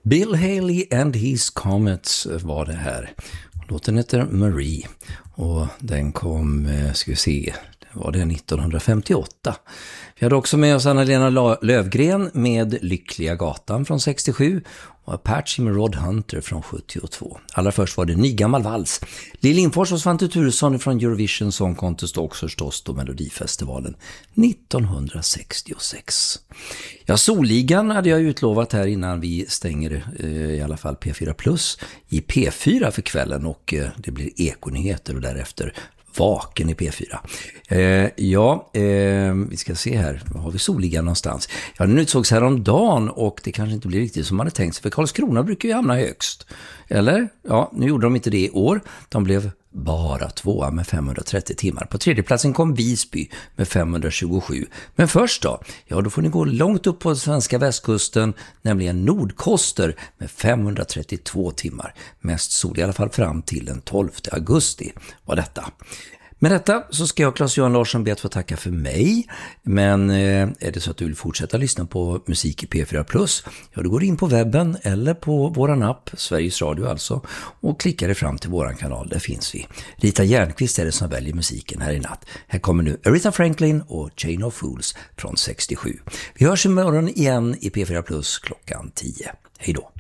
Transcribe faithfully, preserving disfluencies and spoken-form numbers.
Bill Haley and his Comets var det här. Låten heter Marie och den kom, ska vi se, det var det nittonhundrafemtioåtta. Vi hade också med oss Anna-Lena Lövgren med Lyckliga gatan från sextiosju och Apache med Rod Hunter från sjuttiotvå. Allra först var det Nygammal vals. Lill Lindfors och Svante Thuresson från Eurovision Song Contest och också förstås då Melodifestivalen nittonhundrasextiosex. Ja, Solligan hade jag utlovat här innan vi stänger eh, i alla fall P fyra Plus i P fyra för kvällen och eh, det blir Ekonyheter och därefter Vaken i P fyra. Eh, ja, eh, vi ska se här. Var har vi Solligan någonstans? Ja, den utsågs här om dagen och det kanske inte blir riktigt som man hade tänkt sig. För Karlskrona brukar ju hamna högst. Eller? Ja, nu gjorde de inte det i år. De blev bara tvåa med femhundratrettio timmar. På tredje platsen kom Visby med femhundratjugosju. Men först då? Ja, då får ni gå långt upp på svenska västkusten, nämligen Nordkoster med femhundratrettiotvå timmar. Mest sol i alla fall fram till den tolfte augusti var detta. Med detta så ska jag, Claes-Johan Larsson, be att få tacka för mig. Men eh, är det så att du vill fortsätta lyssna på musik i P fyra Plus, ja, då går du in på webben eller på våran app, Sveriges Radio alltså, och klickar dig fram till våran kanal, där finns vi. Rita Järnqvist är det som väljer musiken här i natt. Här kommer nu Aretha Franklin och Chain of Fools från sextiosju. Vi hörs imorgon igen i P fyra Plus klockan tio. Hej då!